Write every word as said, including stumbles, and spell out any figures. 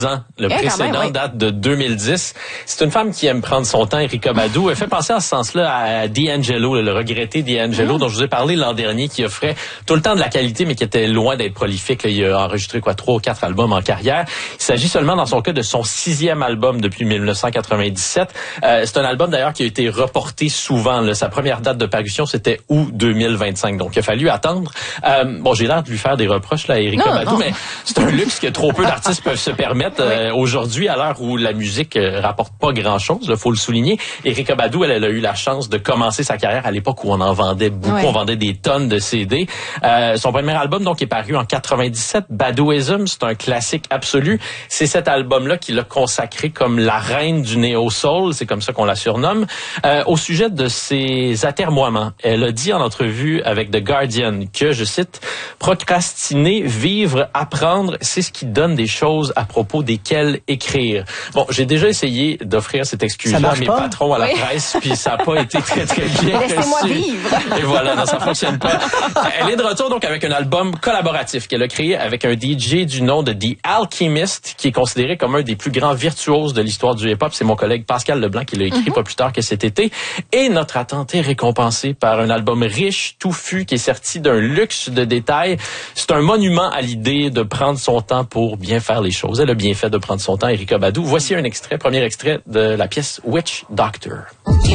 ans. Le Eh, précédent quand même, oui. date de deux mille dix. C'est une femme qui aime prendre son temps, Erykah Badu. Elle fait penser en ce sens-là à D'Angelo, le regretté D'Angelo, mmh. dont je vous ai parlé l'an dernier, qui offrait tout le temps de la qualité, mais qui était loin d'être prolifique. Là, il a enregistré quoi, trois ou quatre albums en carrière. Il s'agit seulement, dans son cas, de son sixième album depuis mille neuf cent quatre-vingt-dix-sept. Euh, c'est un album, d'ailleurs, qui a été reporté souvent. Là. Sa première date de parution, c'était août deux mille vingt-cinq. Donc, il a fallu attendre. Euh, bon, j'ai l'air de lui faire des reproches là, à Erykah Badu, mais c'est un luxe que trop peu d'artistes peuvent se permettre. Euh, aujourd'hui, à l'heure où la musique euh, rapporte pas grand-chose, il faut le souligner, Erykah Badu, elle, elle a eu la chance de commencer sa carrière à l'époque où on en vendait beaucoup, ouais. on vendait des tonnes de C D. Euh, son premier album, donc, est paru en quatre-vingt-dix-sept, Baduism, c'est un classique absolu. C'est cet album-là qui l'a consacré comme la reine du néo-soul, c'est comme ça qu'on la surnomme. Euh, au sujet de ses atermoiements, elle a dit en entrevue avec The Guardian que, je cite, « Procrastiner, vivre, apprendre, c'est ce qui donne des choses à propos desquelles écrire. » Bon, j'ai déjà essayé d'offrir cette excuse-là à mes pas. patrons à la oui. presse, puis ça n'a pas été très, très bien reçu. Laissez-moi vivre. Et voilà, non, ça fonctionne pas. Elle est de retour donc avec un album collaboratif qu'elle a créé avec un D J du nom de The Alchemist, qui est considéré comme un des plus grands virtuoses de l'histoire du hip-hop. C'est mon collègue Pascal Leblanc qui l'a écrit mm-hmm. pas plus tard que cet été. Et notre attente est récompensée par un album riche, touffu, qui est sorti d'un luxe de détails. C'est un monument à l'idée de prendre son temps pour bien faire les choses. Elle a bien fait de prendre son temps, Erykah Badu. Voici un extrait, premier extrait de la pièce Witch Doctor.